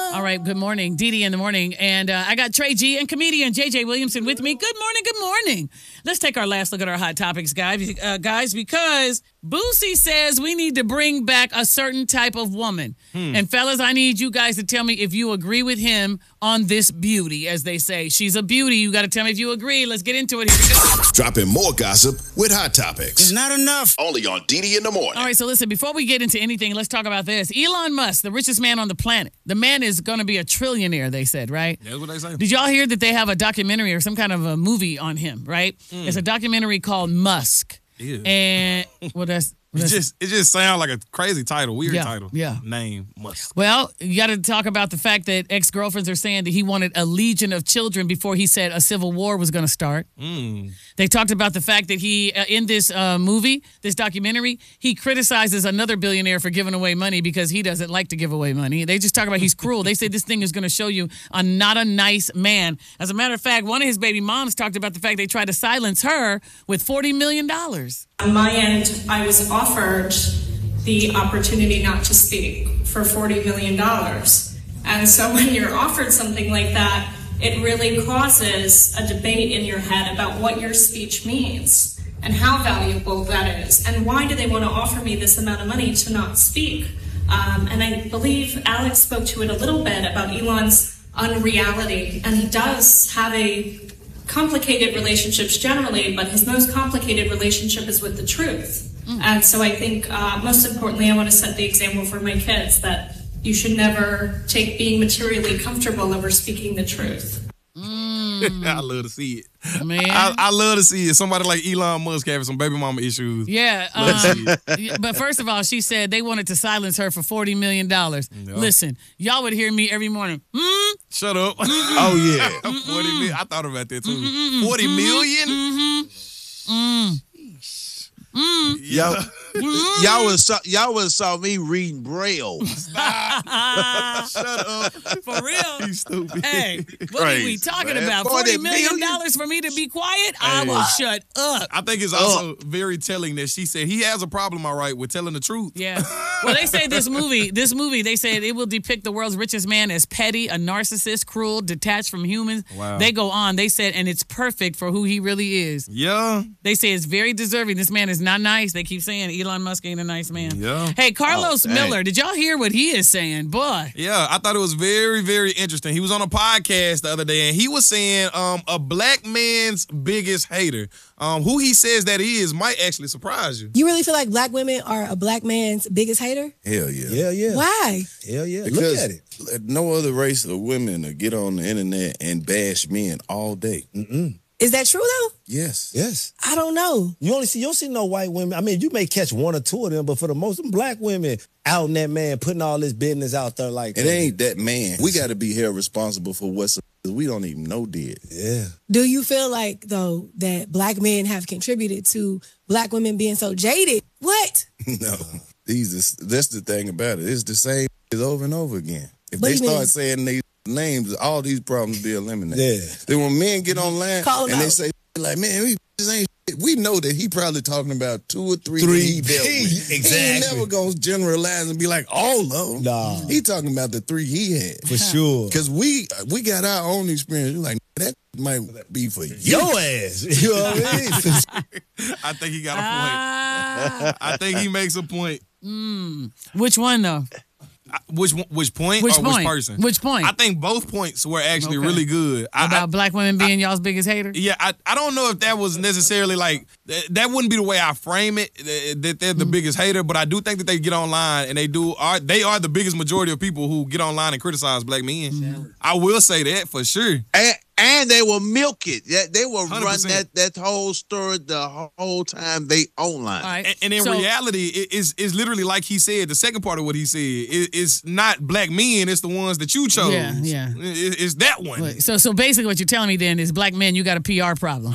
All right, good morning. Dee Dee in the morning. And I got Trey G and comedian JJ Williamson with me. Good morning, good morning. Let's take our last look at our hot topics, guys, because Boosie says we need to bring back a certain type of woman. And fellas, I need you guys to tell me if you agree with him on this beauty, as they say. She's a beauty. You got to tell me if you agree. Let's get into it. Here we go. Dropping more gossip with Hot Topics. It's not enough. Only on Dee in the morning. All right, so listen, before we get into anything, let's talk about this. Elon Musk, the richest man on the planet. The man is going to be a trillionaire, they said, right? That's what they say. Did y'all hear that they have a documentary or some kind of a movie on him, right? It's a documentary called Musk. Ew. And, well, It just sounds like a crazy title, weird title. Yeah. Name, Musk. Well, you got to talk about the fact that ex-girlfriends are saying that he wanted a legion of children before he said a civil war was going to start. They talked about the fact that he, in this movie, this documentary, he criticizes another billionaire for giving away money because he doesn't like to give away money. They just talk about he's cruel. They say this thing is going to show you not a nice man. As a matter of fact, one of his baby moms talked about the fact they tried to silence her with $40 million. On my end, I was offered the opportunity not to speak for $40 million. And so when you're offered something like that, it really causes a debate in your head about what your speech means and how valuable that is. And why do they want to offer me this amount of money to not speak? And I believe Alex spoke to it a little bit about Elon's unreality. And he does have a complicated relationships generally, but his most complicated relationship is with the truth. And so I think most importantly, I want to set the example for my kids that you should never take being materially comfortable over speaking the truth. I love to see it. Man. I love to see it. Somebody like Elon Musk having some baby mama issues. Yeah. But first of all, she said they wanted to silence her for $40 million. Listen, y'all would hear me every morning. Shut up. Oh, yeah. 40 million. I thought about that too. 40 million? Y'all would saw me reading Braille. Shut up. For real? You stupid. Hey, what are we talking about? $40 million for me to be quiet? I will shut up. I think it's also very telling that she said he has a problem, all right, with telling the truth. Yeah. Well, they say this movie, they said it will depict the world's richest man as petty, a narcissist, cruel, detached from humans. Wow. They go on. They said, and it's perfect for who he really is. Yeah. They say it's very deserving. This man is not nice. They keep saying Elon Musk ain't a nice man. Yeah. Hey, Carlos Miller, did y'all hear what he is saying? Boy. Yeah, I thought it was very, very interesting. He was on a podcast the other day, and he was saying a black man's biggest hater. Who he says that is might actually surprise you. You really feel like black women are a black man's biggest hater? Hell yeah. Hell yeah. Why? Hell yeah. Because Look at it. no other race of women to get on the internet and bash men all day. Is that true though? Yes. Yes. I don't know. You don't see no white women. I mean, you may catch one or two of them, but for the most, them black women out in that man putting all this business out there like It ain't that man. We got to be held responsible for what we don't even know did. Yeah. Do you feel like though that black men have contributed to black women being so jaded? What? No. That's the thing about it. It's the same over and over again. If What they do you start mean? saying these names, all these problems be eliminated. Yeah. Then when men get online Call 'em and they out. say, like, man, we just ain't shit," we know that he probably talking about two or three Three. he dealt with. Exactly. He ain't never gonna generalize and be like all of them. Nah. He talking about the three he had. For sure. Because we got our own experience. We're like, that might be for you. Your ass. You know what I mean? I think he got a point. I think he makes a point. Which one though? Which point Which or point? which person? Which point? I think both points were actually Okay. really good. About black women being y'all's biggest hater? Yeah, I don't know if that was necessarily like, that wouldn't be the way I frame it, that they're the biggest hater, but I do think that they get online and they are the biggest majority of people who get online and criticize black men. I will say that for sure. And they will milk it. They will run 100%. that whole story the whole time they online. All right. And in reality, it's literally like he said, the second part of what he said, it's not black men, it's the ones that you chose. Yeah. It's that one. Wait, so basically what you're telling me then is black men, you got a PR problem.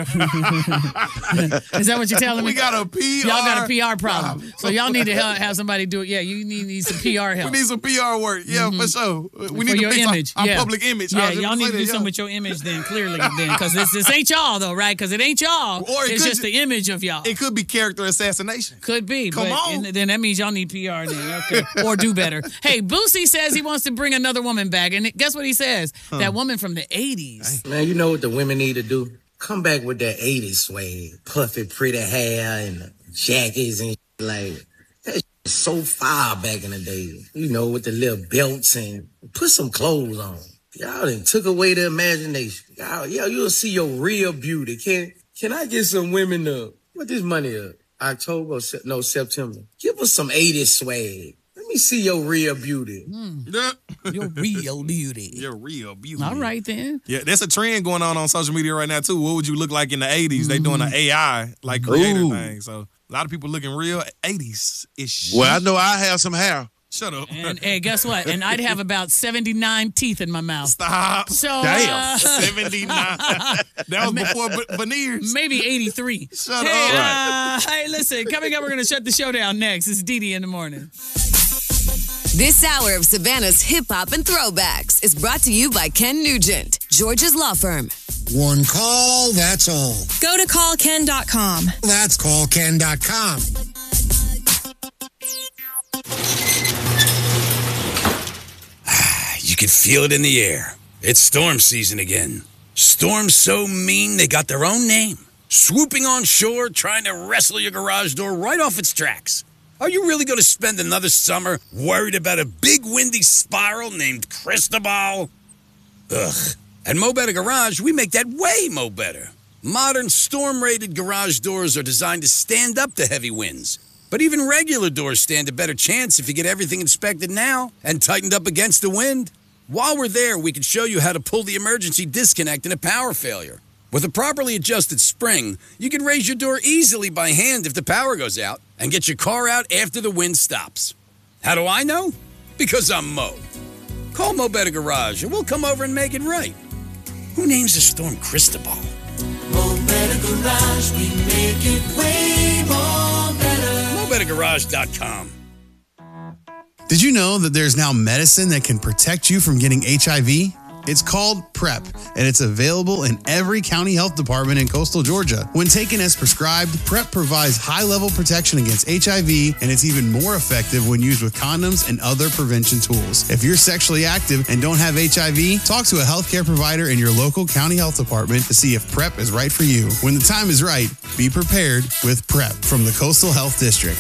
Is that what you're telling me? We got a PR. Y'all got a PR problem. So y'all need to have somebody do it. Yeah, you need some PR help. We need some PR work. Yeah, for sure. We need For to your fix image. our Yeah. public image. Yeah, I was y'all gonna need say to do that, something with your image then, clearly, because this ain't y'all, though, right? Because it ain't y'all. Or it's just the image of y'all. It could be character assassination. Could be. Come on. And then that means y'all need PR then. Okay. Or do better. Hey, Boosie says he wants to bring another woman back. And guess what he says? That woman from the 80s. Man, you know what the women need to do? Come back with that 80s swag. Puffy, pretty hair and jackets and like that so far back in the day. You know, with the little belts and put some clothes on. Y'all done took away the imagination. You'll see your real beauty. Can I get some women to, what this money up? September. Give us some 80s swag. Let me see your real beauty. Your real beauty. Your real beauty. All right, then. Yeah, there's a trend going on social media right now, too. What would you look like in the 80s? They doing an AI, like, creator thing. So a lot of people looking real 80s-ish. Well, I know I have some hair. Shut up. And hey, guess what? And I'd have about 79 teeth in my mouth. Stop. So, Damn. 79. That was before veneers. Maybe 83. Shut up. Hey, listen, coming up, we're going to shut the show down next. It's Dee Dee in the morning. This hour of Savannah's Hip Hop and Throwbacks is brought to you by Ken Nugent, George's Law Firm. One call, that's all. Go to callken.com. That's callken.com. You can feel it in the air. It's storm season again. Storms so mean they got their own name. Swooping on shore, trying to wrestle your garage door right off its tracks. Are you really going to spend another summer worried about a big windy spiral named Cristobal? Ugh. At Mo Better Garage, we make that way mo better. Modern storm-rated garage doors are designed to stand up to heavy winds. But even regular doors stand a better chance if you get everything inspected now and tightened up against the wind. While we're there, we can show you how to pull the emergency disconnect in a power failure. With a properly adjusted spring, you can raise your door easily by hand if the power goes out and get your car out after the wind stops. How do I know? Because I'm Mo. Call Mo Better Garage and we'll come over and make it right. Who names the storm Cristobal? Mo Better Garage, we make it way more better. MoBetterGarage.com. Did you know that there's now medicine that can protect you from getting HIV? It's called PrEP, and it's available in every county health department in coastal Georgia. When taken as prescribed, PrEP provides high-level protection against HIV, and it's even more effective when used with condoms and other prevention tools. If you're sexually active and don't have HIV, talk to a healthcare provider in your local county health department to see if PrEP is right for you. When the time is right, be prepared with PrEP from the Coastal Health District.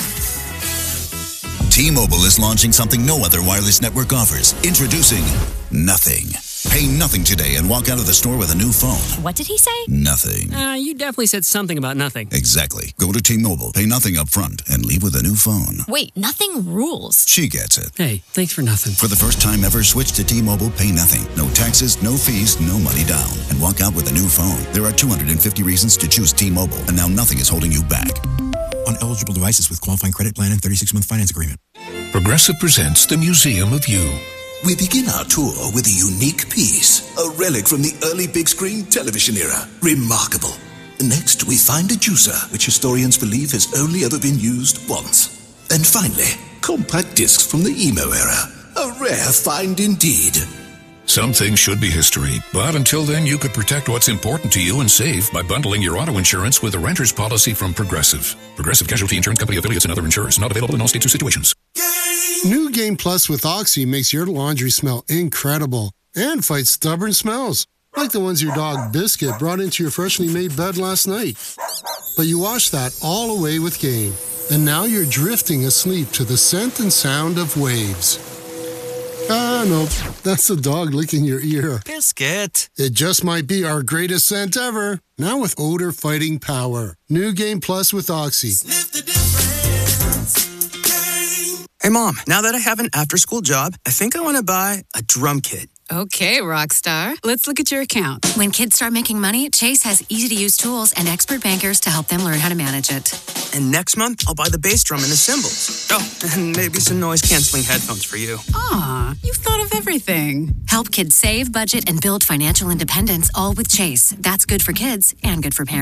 T-Mobile is launching something no other wireless network offers. Introducing Nothing. Pay nothing today and walk out of the store with a new phone. What did he say? Nothing. You definitely said something about nothing. Exactly. Go to T-Mobile, pay nothing up front, and leave with a new phone. Wait, nothing rules. She gets it. Hey, thanks for nothing. For the first time ever, switch to T-Mobile, pay nothing. No taxes, no fees, no money down. And walk out with a new phone. There are 250 reasons to choose T-Mobile, and now nothing is holding you back. On eligible devices with qualifying credit plan and 36-month finance agreement. Progressive presents the Museum of You. We begin our tour with a unique piece, a relic from the early big screen television era. Remarkable. Next, we find a juicer, which historians believe has only ever been used once. And finally, compact discs from the emo era. A rare find indeed. Some things should be history, but until then, you could protect what's important to you and save by bundling your auto insurance with a renter's policy from Progressive. Progressive Casualty Insurance Company affiliates and other insurers. Not available in all states or situations. New Game Plus with Oxy makes your laundry smell incredible and fights stubborn smells, like the ones your dog Biscuit brought into your freshly made bed last night. But you wash that all away with Game, and now you're drifting asleep to the scent and sound of waves. No, that's the dog licking your ear. Biscuit. It just might be our greatest scent ever. Now with odor-fighting power. New Game Plus with Oxy. Sniff the difference. Hey, Mom, now that I have an after-school job, I think I want to buy a drum kit. Okay, Rockstar. Let's look at your account. When kids start making money, Chase has easy-to-use tools and expert bankers to help them learn how to manage it. And next month, I'll buy the bass drum and the cymbals. Oh, and maybe some noise-canceling headphones for you. Aw, you've thought of everything. Help kids save, budget, and build financial independence, all with Chase. That's good for kids and good for parents.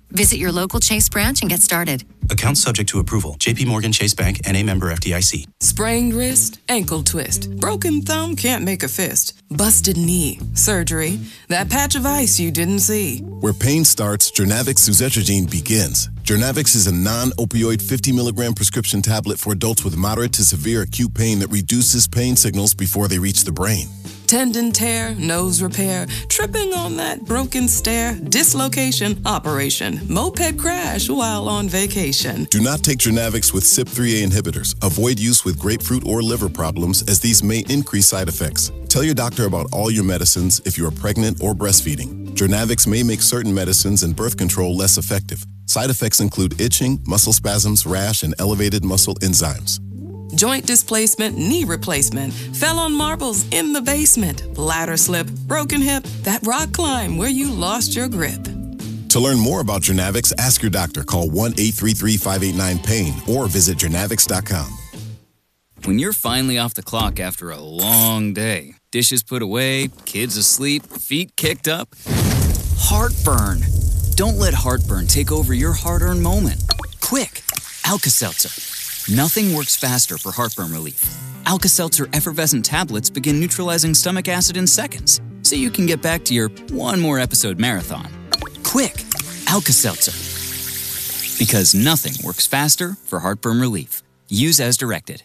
Visit your local Chase branch and get started. Account subject to approval. JP Morgan Chase Bank, N.A. member FDIC. Sprained wrist, ankle twist, broken thumb, can't make a fist, busted knee, surgery, that patch of ice you didn't see. Where pain starts, Jernavix suzetrigine begins. Jernavix is a non-opioid 50 milligram prescription tablet for adults with moderate to severe acute pain that reduces pain signals before they reach the brain. Tendon tear, nose repair, tripping on that broken stair, dislocation, operation, moped crash while on vacation. Do not take Jernavix with CYP3A inhibitors. Avoid use with grapefruit or liver problems as these may increase side effects. Tell your doctor about all your medicines if you are pregnant or breastfeeding. Jernavix may make certain medicines and birth control less effective. Side effects include itching, muscle spasms, rash, and elevated muscle enzymes. Joint displacement, knee replacement, fell on marbles in the basement, ladder slip, broken hip, that rock climb where you lost your grip. To learn more about Jernavix, ask your doctor. Call 1-833-589-PAIN or visit jernavix.com. When you're finally off the clock after a long day, dishes put away, kids asleep, feet kicked up, heartburn. Don't let heartburn take over your hard-earned moment. Quick, Alka-Seltzer. Nothing works faster for heartburn relief. Alka-Seltzer effervescent tablets begin neutralizing stomach acid in seconds, so you can get back to your one more episode marathon. Quick, Alka-Seltzer. Because nothing works faster for heartburn relief. Use as directed.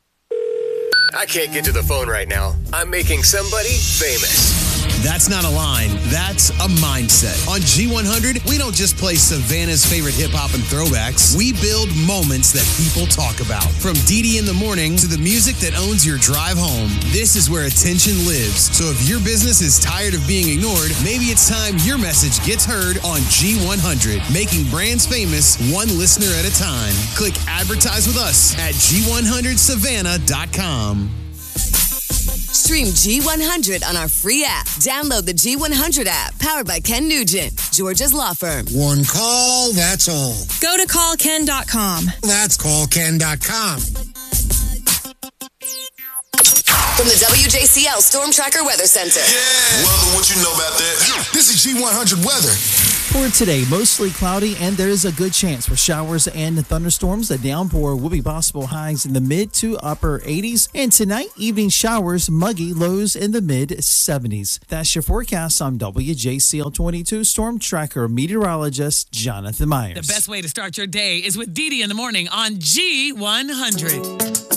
I can't get to the phone right now. I'm making somebody famous. That's not a line. That's a mindset. On G100, we don't just play Savannah's favorite hip-hop and throwbacks. We build moments that people talk about. From DD in the morning to the music that owns your drive home. This is where attention lives. So if your business is tired of being ignored, maybe it's time your message gets heard on G100. Making brands famous, one listener at a time. Click advertise with us at G100Savannah.com. Stream G100 on our free app. Download the G100 app, powered by Ken Nugent, Georgia's law firm. One call, that's all. Go to callken.com. That's callken.com. From the WJCL Storm Tracker Weather Center. Yeah. Well, what you know about that? This is G100 weather. For today, mostly cloudy, and there is a good chance for showers and thunderstorms. The downpour will be possible, highs in the mid to upper 80s. And tonight, evening showers, muggy, lows in the mid 70s. That's your forecast. I'm WJCL 22 Storm Tracker meteorologist Jonathan Myers. The best way to start your day is with Dee Dee in the morning on G100.